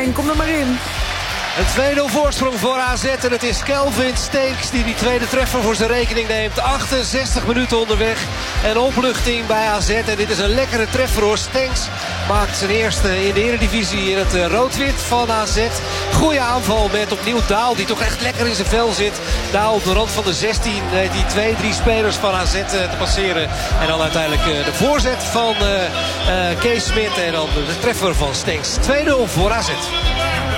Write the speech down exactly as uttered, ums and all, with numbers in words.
Stijn, kom er maar in. Een twee nul voorsprong voor A Z en het is Kelvin Stenks die die tweede treffer voor zijn rekening neemt. achtenzestig minuten onderweg en opluchting bij A Z. En dit is een lekkere treffer hoor. Stenks maakt zijn eerste in de Eredivisie in het rood-wit van A Z. Goeie aanval met opnieuw Daal die toch echt lekker in zijn vel zit. Daal op de rand van de zestien, die twee, drie spelers van A Z te passeren. En dan uiteindelijk de voorzet van uh, uh, Kees Smit en dan de treffer van Stenks. twee nul voor A Z.